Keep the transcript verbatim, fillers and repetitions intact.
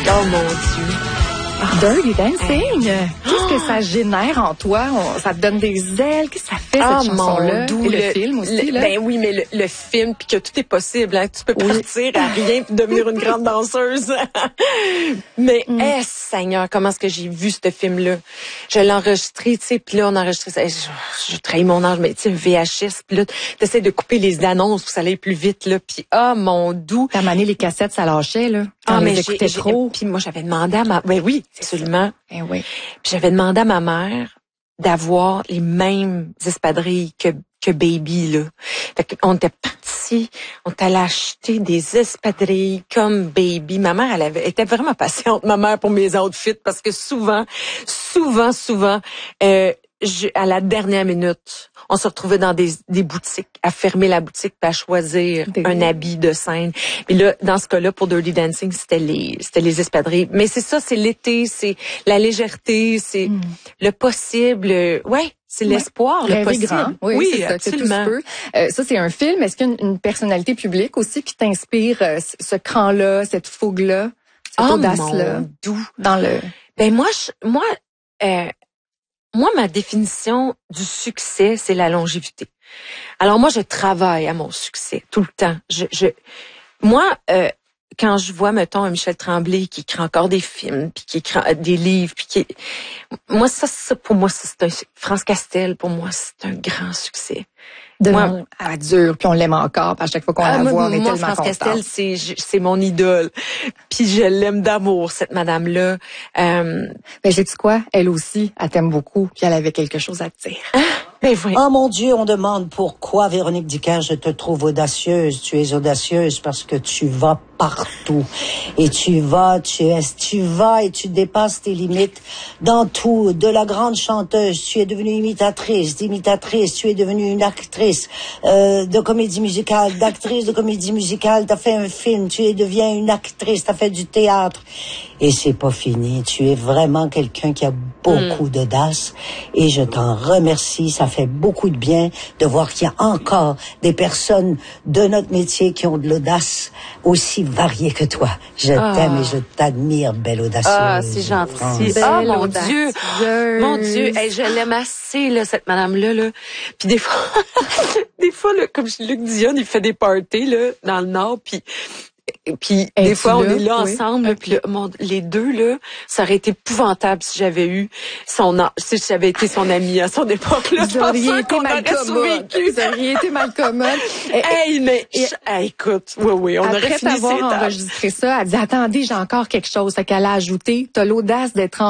Oh mon Dieu. Dirty Dancing. Qu'est-ce que ça génère en toi? On, ça te donne des ailes. Qu'est-ce que ça fait, Ah, cette chanson-là? doux, Et le, le film aussi, le, là? Ben oui, mais le, le film, puis que tout est possible. Hein, tu peux Oui. partir à rien puis devenir une grande danseuse. Mais, mm. eh, Seigneur, comment est-ce que j'ai vu ce film-là? Je l'ai enregistré, tu sais, puis là, on a enregistré ça. Je, je trahis mon âge, mais tu sais, un V H S, puis là, t'essaies de couper les annonces pour que ça aille plus vite, là. Puis, ah, mon doux. T'as mané les cassettes, ça lâchait, là. Ah, mais j'écoutais trop. Puis moi, j'avais demandé à ma... Ben oui, absolument. Ben oui. Puis j'avais demandé à ma mère d'avoir les mêmes espadrilles que, que Baby, là. Fait qu'on était partis, on était allé acheter des espadrilles comme Baby. Ma mère, elle avait, était vraiment patiente, ma mère, pour mes outfits, parce que souvent, souvent, souvent, euh, je, à la dernière minute, on se retrouvait dans des, des boutiques, à fermer la boutique puis à choisir des... un habit de scène. Puis là, dans ce cas-là, pour Dirty Dancing, c'était les, c'était les espadrilles. Mais c'est ça, c'est l'été, c'est la légèreté, c'est mm. le possible. Ouais, c'est l'espoir, ouais. le possible. Grand. Oui, oui c'est absolument. Ça, tout euh, ça, c'est un film. Est-ce qu'il y a une, une personnalité publique aussi qui t'inspire euh, ce cran-là, cette fougue-là, cette oh, audace-là? Mon doux. Dans le... Ben moi, je, moi, euh, Moi, ma définition du succès, c'est la longévité. Alors moi, je travaille à mon succès tout le temps. Je, je, moi, euh, quand je vois, mettons, un Michel Tremblay qui écrit encore des films, puis qui écrit des livres, puis qui, moi, ça, ça pour moi, c'est un France Castel. Pour moi, c'est un grand succès. De moi, à dur, puis on l'aime encore. À chaque fois qu'on ah, la moi, voit, on est moi, tellement France content. Castel, c'est c'est mon idole. Puis je l'aime d'amour, cette madame-là. Euh... Ben, sais-tu quoi? Elle aussi, elle t'aime beaucoup, puis elle avait quelque chose à te dire. Ah, ben oui. Oh mon Dieu, on demande pourquoi, Véronique Dicker, je te trouve audacieuse. Tu es audacieuse parce que tu vas partout. Et tu vas, tu es, tu vas et tu dépasses tes limites dans tout. De la grande chanteuse, tu es devenue imitatrice, d'imitatrice, tu es devenue une actrice euh, de comédie musicale, d'actrice de comédie musicale. T'as fait un film, tu es deviens une actrice, t'as fait du théâtre. Et c'est pas fini. Tu es vraiment quelqu'un qui a beaucoup mm. d'audace. Et je t'en remercie. Ça fait beaucoup de bien de voir qu'il y a encore des personnes de notre métier qui ont de l'audace aussi variée que toi. Je ah. t'aime et je t'admire, belle audacieuse. Ah, c'est gentil. Ah, oh, mon Dieu. Mon Dieu. Hey, je l'aime assez, là, cette madame-là, là. Puis des fois, des fois, là, comme Luc Dion, il fait des parties, là, dans le Nord, puis Puis Et des fois, là? on est là oui. ensemble, okay. Puis là, mon, les deux, là, ça aurait été épouvantable si j'avais eu son si j'avais été son amie à son époque. Là, Vous auriez été mal commode. Vous auriez été mal commode. Hey, mais et, hey, écoute, oui, oui, on après aurait fini avoir enregistré ça, elle dit, attendez, j'ai encore quelque chose. Fait qu'elle a ajouté, t'as l'audace d'être en